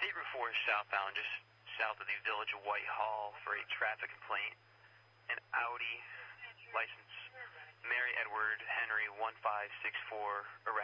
State Route 4 is southbound, just south of the village of Whitehall for a traffic complaint. An Audi, license Mary Edward Henry 1564,